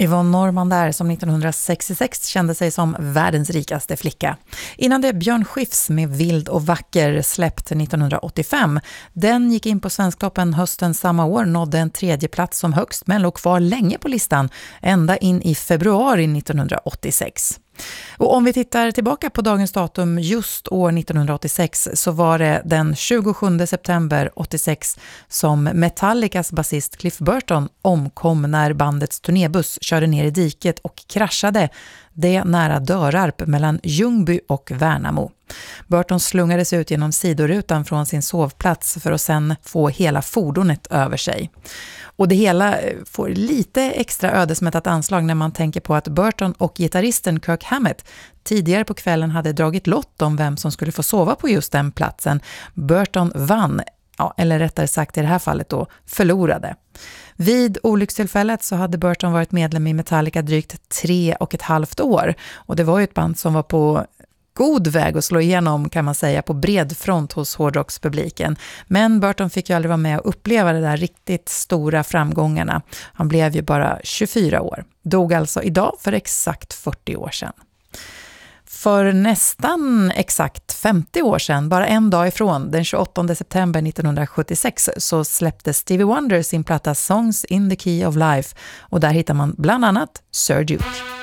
Yvonne Norman där som 1966 kände sig som världens rikaste flicka. Innan det Björn Skifs med Vild och vacker släppt 1985. Den gick in på Svensktoppen hösten samma år, nådde en tredje plats som högst men låg kvar länge på listan, ända in i februari 1986. Och om vi tittar tillbaka på dagens datum just år 1986 så var det den 27 september 86 som Metallicas basist Cliff Burton omkom när bandets turnébuss körde ner i diket och kraschade det nära Dörarp mellan Ljungby och Värnamo. Burton slungades ut genom sidorutan från sin sovplats för att sen få hela fordonet över sig. Och det hela får lite extra ödesmättat anslag när man tänker på att Burton och gitarristen Kirk Hammett tidigare på kvällen hade dragit lott om vem som skulle få sova på just den platsen. Burton vann, eller rättare sagt i det här fallet då förlorade. Vid olyckstillfället så hade Burton varit medlem i Metallica drygt 3,5 år. Och det var ju ett band som var på god väg att slå igenom, kan man säga, på bred front hos hårdrockspubliken. Men Burton fick ju aldrig vara med och uppleva de där riktigt stora framgångarna. Han blev ju bara 24 år. Dog alltså idag för exakt 40 år sedan. För nästan exakt 50 år sedan, bara en dag ifrån, den 28 september 1976, så släppte Stevie Wonder sin platta Songs in the Key of Life. Och där hittar man bland annat Sir Duke.